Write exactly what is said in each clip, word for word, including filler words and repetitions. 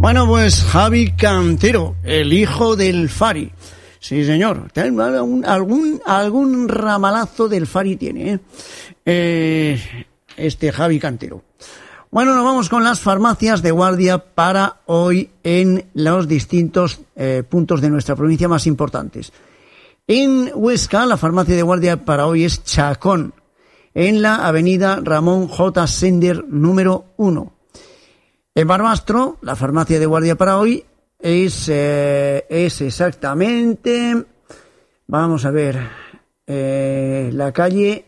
Bueno, pues Javi Cantero, el hijo del Fari. Sí, señor. Algún, algún, algún ramalazo del Fari tiene, ¿eh? Eh, este Javi Cantero. Bueno, nos vamos con las farmacias de guardia para hoy en los distintos eh, puntos de nuestra provincia más importantes. En Huesca, la farmacia de guardia para hoy es Chacón, en la avenida Ramón J. Sender, número uno. En Barbastro, la farmacia de guardia para hoy es, eh, es exactamente, vamos a ver, eh, la calle,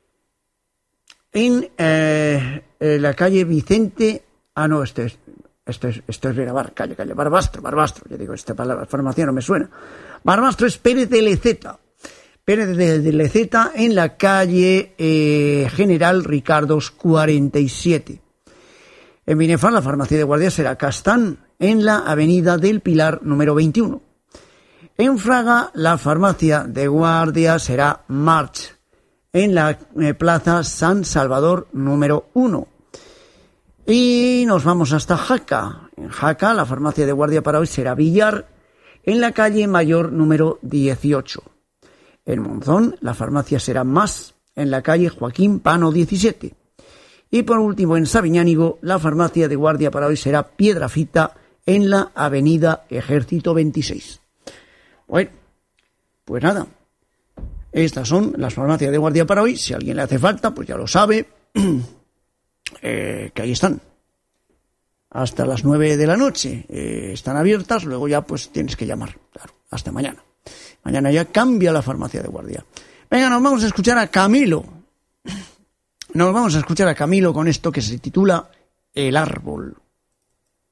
en eh, eh, la calle Vicente, ah no, este es, esto es, esto es Regabar, calle, calle, Barbastro, Barbastro, yo digo, esta palabra, farmacia no me suena. Barbastro es Pérez de Leceta, Pérez de Leceta en la calle eh, General Ricardos cuarenta y siete. En Binefar, la farmacia de guardia será Castán, en la avenida del Pilar, número veintiuno. En Fraga, la farmacia de guardia será March, en la eh, plaza San Salvador, número uno. Y nos vamos hasta Jaca. En Jaca, la farmacia de guardia para hoy será Villar, en la calle Mayor, número dieciocho. En Monzón, la farmacia será Más, en la calle Joaquín Pano diecisiete. Y por último, en Sabiñánigo, la farmacia de guardia para hoy será Piedrafita, en la avenida Ejército veintiséis. Bueno, pues nada, estas son las farmacias de guardia para hoy. Si a alguien le hace falta, pues ya lo sabe, eh, que ahí están. Hasta las nueve de la noche eh, están abiertas, luego ya pues tienes que llamar, claro, hasta mañana. Mañana ya cambia la farmacia de guardia. Venga, nos vamos a escuchar a Camilo. Nos vamos a escuchar a Camilo con esto que se titula El Árbol.